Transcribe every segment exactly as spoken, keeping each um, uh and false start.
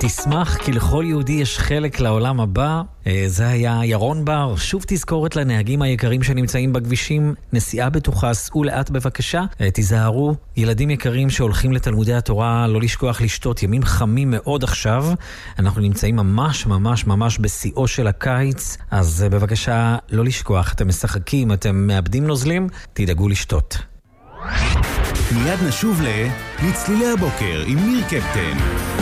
תשמח כי לכל יהודי יש חלק לעולם הבא. זה היה ירון בר. שוב תזכורת לנהגים היקרים שנמצאים בכבישים, נסיעה בטוחה, סעו לאט בבקשה, תיזהרו. ילדים יקרים שהולכים לתלמודי התורה, לא לשכוח לשתות, ימים חמים מאוד עכשיו, אנחנו נמצאים ממש ממש ממש בשיאו של הקיץ, אז בבקשה לא לשכוח, אתם משחקים, אתם מאבדים נוזלים, תדאגו לשתות. מיד נשוב לצלילי הבוקר עם ניר קפטן.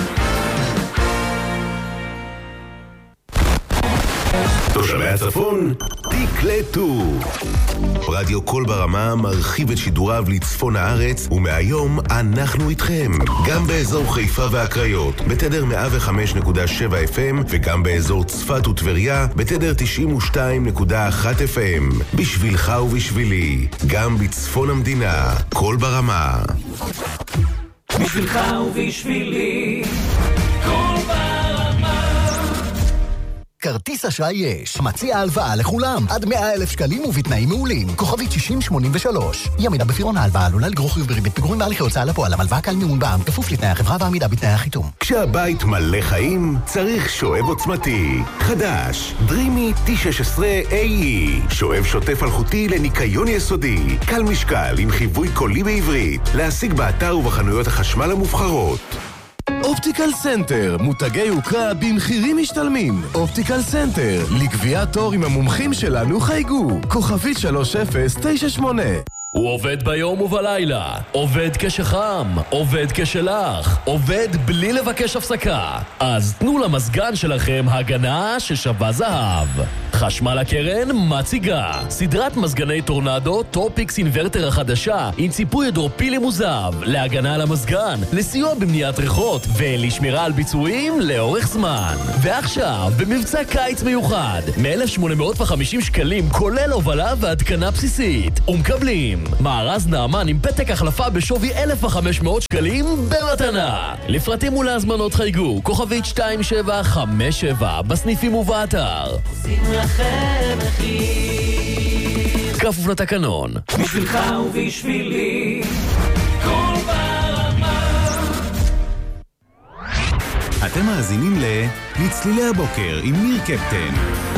תושבי הצפון, תקלטו. רדיו קול ברמה מרחיב את שידוריו לצפון הארץ, ומהיום אנחנו איתכם. גם באזור חיפה והקריות, בתדר מאה וחמש נקודה שבע אף אם, וגם באזור צפת וטבריה, בתדר תשעים ושתיים נקודה אחת אף אם. בשבילך ובשבילי, גם בצפון המדינה, קול ברמה. בשבילך ובשבילי, קול ברמה. כרטיס אשראי יש. מציע הלוואה לכולם. עד מאה אלף שקלים ובתנאים מעולים. כוכבית שישים שמונים ושלוש. ימידה בפירעון ההלוואה עלולה לגרור חיוב בריבית פיגורים בהליכי הוצאה לפועל. הלוואה קל מימון בע"מ. כפוף לתנאי החברה ועמידה בתנאי החיתום. כשהבית מלא חיים, צריך שואב עוצמתי. חדש. דרימי טי שש עשרה איי אי. שואב שוטף אלחוטי לניקיון יסודי. קל משקל עם חיווי קולי בעברית. להשיג באתר ובחנויות החשמל המובחרות. אופטיקל סנטר, מותגי יוקרה במחירים משתלמים. אופטיקל סנטר, לקביעת תור עם המומחים שלנו חייגו. כוכבית שלוש אפס תשע שמונה. הוא עובד ביום ובלילה, עובד כשחם, עובד כשלח, עובד בלי לבקש הפסקה. אז תנו למסגן שלכם הגנה ששווה זהב. חשמל הקרן מציגה סדרת מזגני טורנדו טופיקס אינברטר החדשה עם ציפוי הידרופילי מוזב להגנה על המזגן, לסיוע במניעת ריחות ולשמירה על ביצועים לאורך זמן. ועכשיו במבצע קיץ מיוחד מ-אלף שמונה מאות וחמישים שקלים כולל הובלה והתקנה בסיסית, ומקבלים מארז נאמן עם פתק החלפה בשווי אלף וחמש מאות שקלים במתנה. לפרטים ולהזמנות חייגו כוכבית שתיים שבע חמש שבע בסניפים ובאתר. עושים לכם מחיר, כפוף לתקנון. בשבילך ובשבילי, קול ברמה. אתם מאזינים לצלילי הבוקר עם ניר קפטן.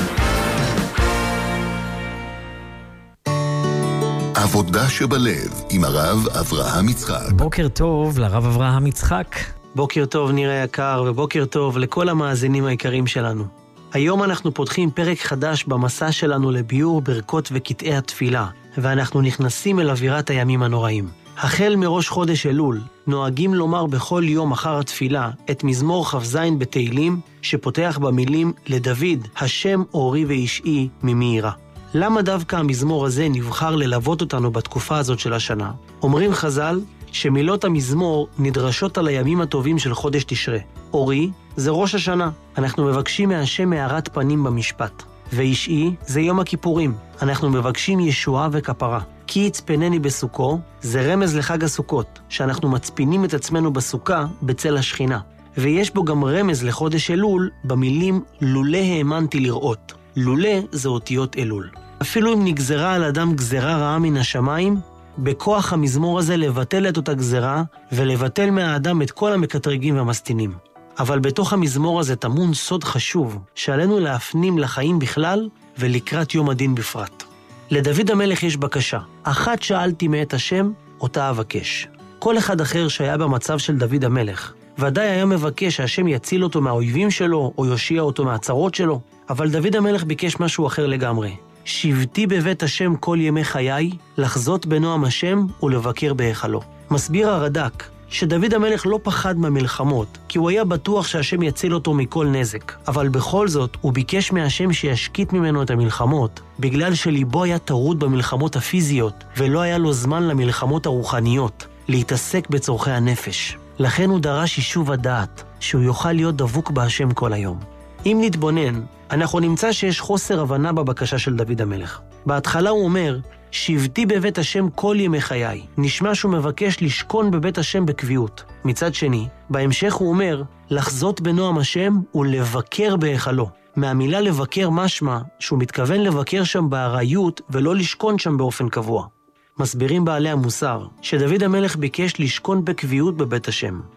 עבודה שבלב עם הרב אברהם יצחק. בוקר טוב לרב אברהם יצחק. בוקר טוב ניר היקר, ובוקר טוב לכל המאזינים היקרים שלנו. היום אנחנו פותחים פרק חדש במסע שלנו לביור ברכות וקטעי התפילה, ואנחנו נכנסים אל אווירת הימים הנוראים. החל מראש חודש אלול, נוהגים לומר בכל יום אחר התפילה את מזמור כ"ז בתהילים, שפותח במילים לדוד, השם אורי ואישי ממאירה. למה דווקא המזמור הזה נבחר ללוות אותנו בתקופה הזאת של השנה? אומרים חז"ל שמילות המזמור נדרשות על הימים הטובים של חודש תשרה. אורי זה ראש השנה, אנחנו מבקשים מהשם מארת פנים במשפט. ואישי זה יום הכיפורים, אנחנו מבקשים ישועה וכפרה. כי יצפנני בסוכו זה רמז לחג הסוכות, שאנחנו מצפינים את עצמנו בסוכה בצל השכינה. ויש בו גם רמז לחודש אלול במילים לולא האמנתי לראות. לולא זה אותיות אלול. אפילו אם נגזרה על אדם גזרה רעה מן השמיים, בכוח המזמור הזה לבטל את אותה גזרה, ולבטל מהאדם את כל המקטרגים והמסתינים. אבל בתוך המזמור הזה טמון סוד חשוב, שעלינו להפנים לחיים בכלל, ולקראת יום הדין בפרט. לדוד המלך יש בקשה, אחת שאלתי מאת השם, אותה אבקש. כל אחד אחר שהיה במצב של דוד המלך, ודאי היה מבקש שהשם יציל אותו מהאויבים שלו, או יושיע אותו מהצרות שלו, אבל דוד המלך ביקש משהו אחר לגמרי. שבתי בבית השם כל ימי חיי, לחזות בנועם השם ולבקר בהיכלו. מסביר הרד"ק שדוד המלך לא פחד מהמלחמות, כי הוא היה בטוח שהשם יציל אותו מכל נזק. אבל בכל זאת הוא ביקש מהשם שישקיט ממנו את המלחמות, בגלל שליבו היה טרוד במלחמות הפיזיות, ולא היה לו זמן למלחמות הרוחניות, להתעסק בצורכי הנפש. לכן הוא דרש יישוב הדעת, שהוא יוכל להיות דבוק בהשם כל היום. אם נתבונן, אנחנו נמצא שיש חוסר הבנה בבקשה של דוד המלך. בהתחלה הוא אומר, שבתי בבית השם כל ימי חיי. נשמע שהוא מבקש לשכון בבית השם בקביעות. מצד שני, בהמשך הוא אומר, לחזות בנועם השם ולבקר בהיכלו. מהמילה לבקר משמע שהוא מתכוון לבקר שם בארעיות ולא לשכון שם באופן קבוע. מסבירים בעלי המוסר שדוד המלך ביקש לשכון בקביעות בבית השם.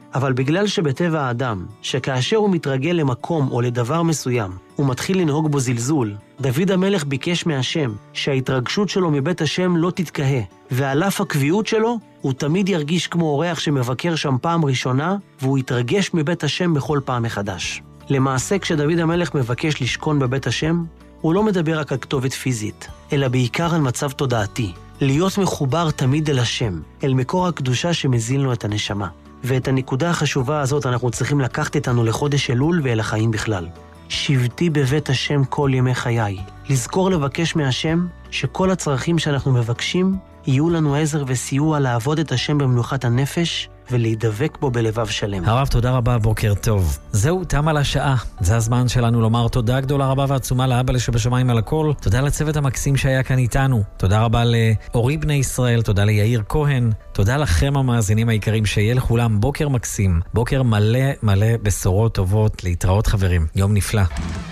אבל בגלל שבטבע האדם, שכאשר הוא מתרגל למקום או לדבר מסוים, הוא מתחיל לנהוג בו זלזול, דוד המלך ביקש מהשם שההתרגשות שלו מבית השם לא תתקהה, ועל אף הקביעות שלו, הוא תמיד ירגיש כמו אורח שמבקר שם פעם ראשונה, והוא יתרגש מבית השם בכל פעם מחדש. למעשה, כשדוד המלך מבקש לשכון בבית השם, הוא לא מדבר רק על כתובת פיזית, אלא בעיקר על מצב תודעתי, להיות מחובר תמיד אל השם, אל מקור הקדושה שמזין לו את הנשמה. ואת הנקודה החשובה הזאת אנחנו צריכים לקחת איתנו לחודש אלול ואל החיים בכלל. שבתי בבית השם כל ימי חיי. לזכור לבקש מהשם שכל הצרכים שאנחנו מבקשים יהיו לנו עזר וסיוע לעבוד את השם במנוחת הנפש ולהידבק בו בלבב שלם. הרב, תודה רבה, בוקר טוב. זהו, תם על השעה. זה הזמן שלנו לומר תודה גדולה רבה ועצומה לאבא שבשמיים על הכל. תודה לצוות המקסים שהיה כאן איתנו. תודה רבה לאורי בני ישראל, תודה ליאיר כהן. תודה לכם המאזינים היקרים, שיהיה לכולם בוקר מקסים. בוקר מלא מלא בשורות טובות. להתראות חברים. יום נפלא.